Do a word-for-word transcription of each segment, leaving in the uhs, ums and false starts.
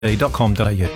dot com dot a u.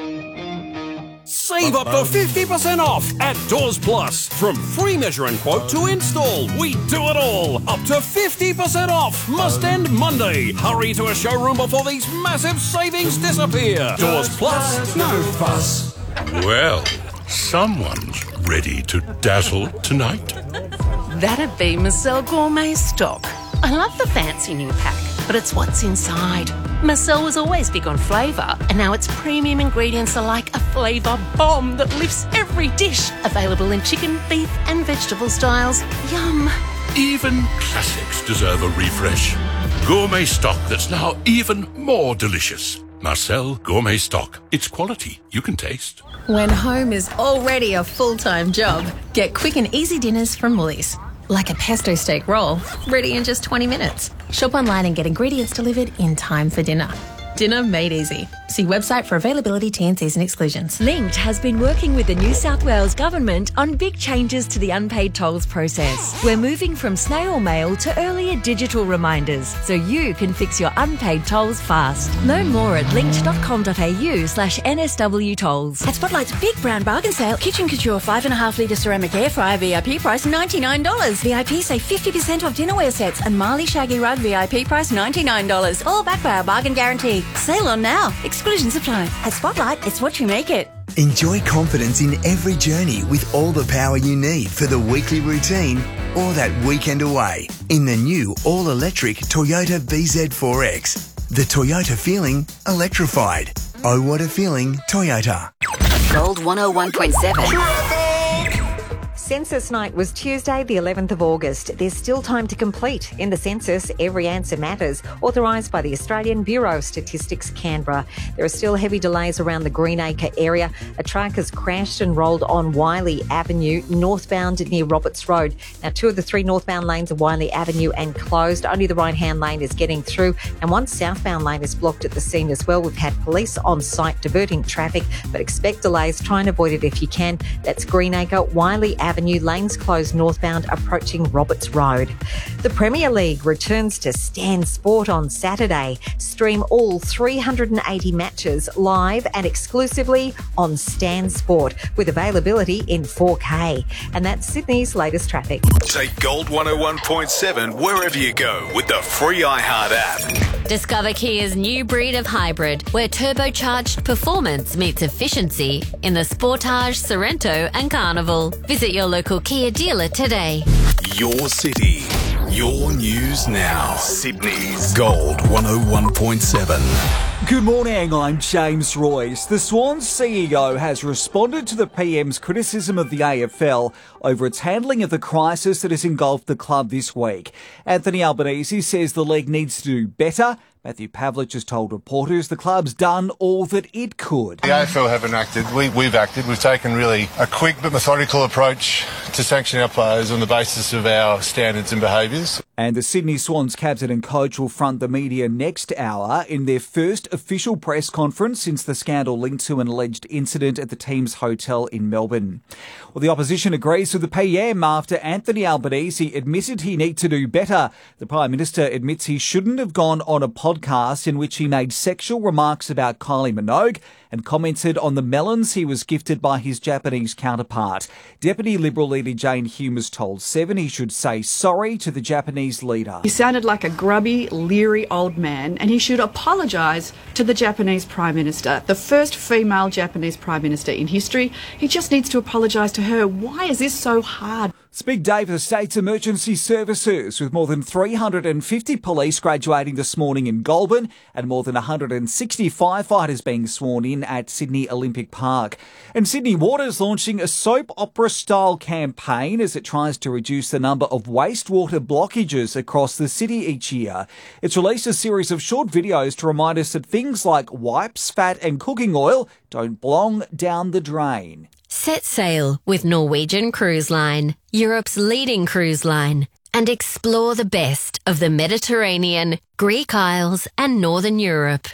Save up to fifty percent off at Doors Plus. From free measure and quote to install, we do it all. Up to fifty percent off. Must end Monday. Hurry to a showroom before these massive savings disappear. Doors Plus, no fuss. Well, someone's ready to dazzle tonight. That'd be Marcel Gourmet Stock. I love the fancy new pack, but it's what's inside. Marcel was always big on flavour, and now its premium ingredients are like a flavour bomb that lifts every dish. Available in chicken, beef and vegetable styles. Yum. Even classics deserve a refresh. Gourmet stock that's now even more delicious. Marcel Gourmet Stock. It's quality you can taste. When home is already a full-time job, get quick and easy dinners from Woolies. Like a pesto steak roll, ready in just twenty minutes. Shop online and get ingredients delivered in time for dinner. Dinner made easy. See website for availability, T and Cs and exclusions. Linked has been working with the New South Wales Government on big changes to the unpaid tolls process. We're moving from snail mail to earlier digital reminders so you can fix your unpaid tolls fast. Learn more at linked dot com dot a u slash N S W tolls. At Spotlight's big brand bargain sale, Kitchen Couture five and a half litre ceramic air fryer V I P price ninety-nine dollars. V I P save fifty percent off dinnerware sets and Marley Shaggy Rug V I P price ninety-nine dollars. All backed by our bargain guarantee. Sale on now. Exclusions apply. At Spotlight, it's what you make it. Enjoy confidence in every journey with all the power you need for the weekly routine or that weekend away in the new all-electric Toyota V Z four X. The Toyota feeling electrified. Oh, what a feeling, Toyota. Gold one oh one point seven. Census night was Tuesday, the eleventh of August. There's still time to complete. In the census, every answer matters, authorised by the Australian Bureau of Statistics, Canberra. There are still heavy delays around the Greenacre area. A truck has crashed and rolled on Wiley Avenue, northbound near Roberts Road. Now, two of the three northbound lanes of Wiley Avenue and closed. Only the right-hand lane is getting through, and one southbound lane is blocked at the scene as well. We've had police on site diverting traffic, but expect delays. Try and avoid it if you can. That's Greenacre, Wiley Avenue. Avenue, lanes closed northbound approaching Roberts Road. The Premier League returns to Stan Sport on Saturday. Stream all three hundred eighty matches live and exclusively on Stan Sport with availability in four K. And that's Sydney's latest traffic. Take Gold one oh one point seven wherever you go with the free iHeart app. Discover Kia's new breed of hybrid, where turbocharged performance meets efficiency in the Sportage, Sorento and Carnival. Visit your local Kia dealer today. Your city, your news now. Sydney's Gold one oh one point seven. Good morning, I'm James Royce. The Swans C E O has responded to the P M's criticism of the A F L over its handling of the crisis that has engulfed the club this week. Anthony Albanese says the league needs to do better. Matthew Pavlich has told reporters the club's done all that it could. The A F L haven't acted. We, we've acted. We've taken really a quick but methodical approach to sanction our players on the basis of our standards and behaviours. And the Sydney Swans captain and coach will front the media next hour in their first official press conference since the scandal linked to an alleged incident at the team's hotel in Melbourne. Well, the opposition agrees with the P M after Anthony Albanese admitted he needs to do better. The Prime Minister admits he shouldn't have gone on a podcast in which he made sexual remarks about Kylie Minogue and commented on the melons he was gifted by his Japanese counterpart. Deputy Liberal leader Jane Hume has told Seven he should say sorry to the Japanese leader. He sounded like a grubby, leery old man, and he should apologise to the Japanese Prime Minister, the first female Japanese Prime Minister in history. He just needs to apologise to her. Why is this so hard? It's a big day for the state's emergency services, with more than three hundred fifty police graduating this morning in Goulburn and more than one hundred sixty firefighters being sworn in at Sydney Olympic Park. And Sydney Water's launching a soap opera-style campaign as it tries to reduce the number of wastewater blockages across the city each year. It's released a series of short videos to remind us that things like wipes, fat and cooking oil don't belong down the drain. Set sail with Norwegian Cruise Line, Europe's leading cruise line, and explore the best of the Mediterranean, Greek Isles and Northern Europe.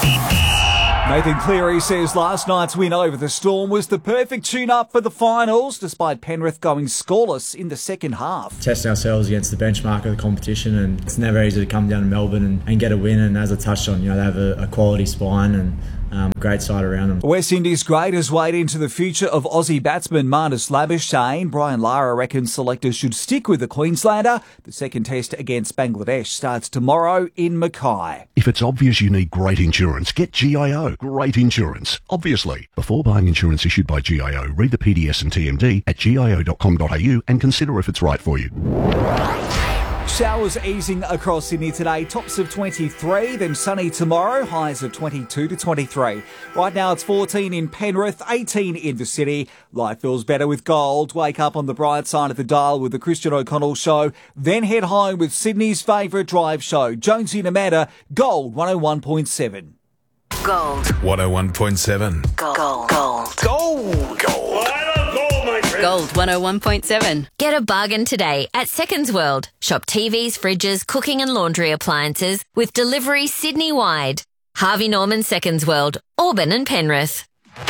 Nathan Cleary says last night's win over the Storm was the perfect tune-up for the finals, despite Penrith going scoreless in the second half. Testing ourselves against the benchmark of the competition, and it's never easy to come down to Melbourne and, and get a win. And as I touched on, you know, they have a, a quality spine, and Um, great side around them. West Indies graders wade into the future of Aussie batsman Marnus Labuschagne. Brian Lara reckons selectors should stick with the Queenslander. The second test against Bangladesh starts tomorrow in Mackay. If it's obvious you need great insurance, get G I O. Great insurance. Obviously. Before buying insurance issued by G I O, read the P D S and T M D at G I O dot com dot A U and consider if it's right for you. Showers easing across Sydney today, tops of twenty-three, then sunny tomorrow, highs of twenty-two to twenty-three. Right now it's fourteen in Penrith, eighteen in the city. Life feels better with gold. Wake up on the bright side of the dial with the Christian O'Connell Show, then head home with Sydney's favourite drive show, Jonesy and Amanda, Gold one oh one point seven. Gold. one oh one point seven. Gold. Gold. Gold. Gold. Gold. Gold one oh one point seven. Get a bargain today at Seconds World. Shop T Vs, fridges, cooking and laundry appliances with delivery Sydney-wide. Harvey Norman Seconds World, Auburn and Penrith.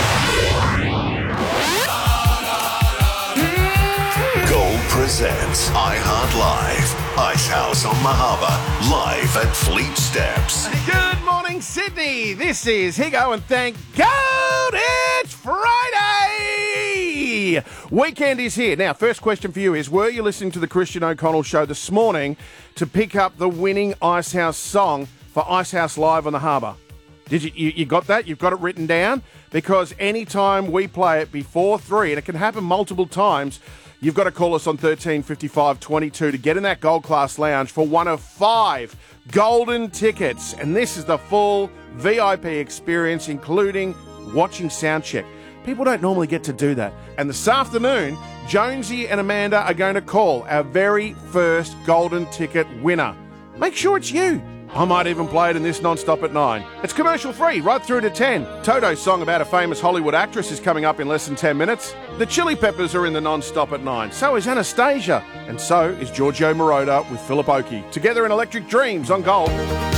Gold presents iHeart Live. Ice House on Mahaba, live at Fleet Steps. Good morning, Sydney. This is Higo, and thank God it's Friday. Weekend is here. Now, first question for you is, were you listening to the Christian O'Connell Show this morning to pick up the winning Ice House song for Ice House Live on the Harbour? Did you, you, you got that? You've got it written down? Because any time we play it before three, and it can happen multiple times, you've got to call us on thirteen fifty-five twenty-two to get in that Gold Class Lounge for one of five golden tickets. And this is the full V I P experience, including watching Soundcheck. People don't normally get to do that. And this afternoon, Jonesy and Amanda are going to call our very first golden ticket winner. Make sure it's you. I might even play it in this non-stop at nine. It's commercial free right through to ten. Toto's song about a famous Hollywood actress is coming up in less than ten minutes. The Chili Peppers are in the non-stop at nine. So is Anastasia. And so is Giorgio Moroder with Philip Oakey. Together in Electric Dreams on Gold.